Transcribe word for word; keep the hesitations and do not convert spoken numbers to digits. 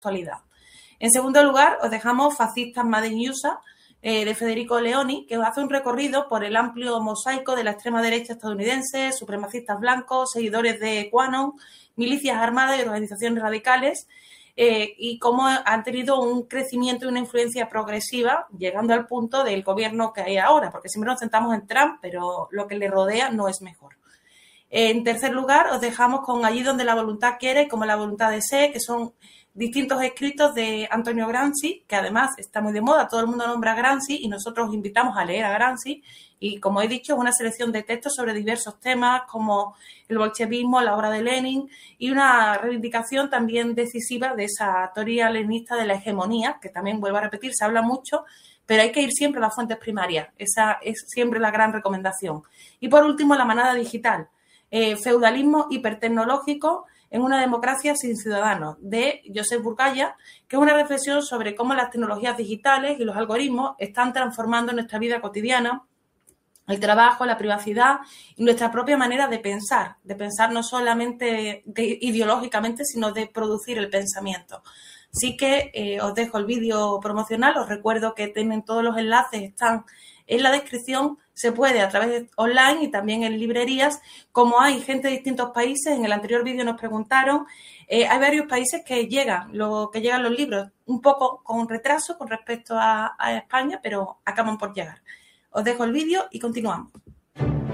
actualidad. En segundo lugar, os dejamos Fascistas Made in U S A, eh, de Federico Leoni, que os hace un recorrido por el amplio mosaico de la extrema derecha estadounidense, supremacistas blancos, seguidores de QAnon, milicias armadas y organizaciones radicales, eh, y cómo han tenido un crecimiento y una influencia progresiva, llegando al punto del gobierno que hay ahora, porque siempre nos centramos en Trump, pero lo que le rodea no es mejor. En tercer lugar, os dejamos con Allí donde la voluntad quiere, como la voluntad desee, que son distintos escritos de Antonio Gramsci, que además está muy de moda, todo el mundo nombra a Gramsci y nosotros os invitamos a leer a Gramsci. Y como he dicho, es una selección de textos sobre diversos temas como el bolchevismo, la obra de Lenin y una reivindicación también decisiva de esa teoría leninista de la hegemonía, que también, vuelvo a repetir, se habla mucho, pero hay que ir siempre a las fuentes primarias. Esa es siempre la gran recomendación. Y por último, La manada digital. Eh, feudalismo hipertecnológico en una democracia sin ciudadanos, de Josep Burgaya, que es una reflexión sobre cómo las tecnologías digitales y los algoritmos están transformando nuestra vida cotidiana, el trabajo, la privacidad y nuestra propia manera de pensar, de pensar no solamente de, ideológicamente, sino de producir el pensamiento. Así que eh, os dejo el vídeo promocional, os recuerdo que tienen todos los enlaces, están en la descripción, se puede a través de online y también en librerías. Como hay gente de distintos países, en el anterior vídeo nos preguntaron, eh, hay varios países que llegan, lo, que llegan los libros un poco con retraso con respecto a, a España, pero acaban por llegar. Os dejo el vídeo y continuamos.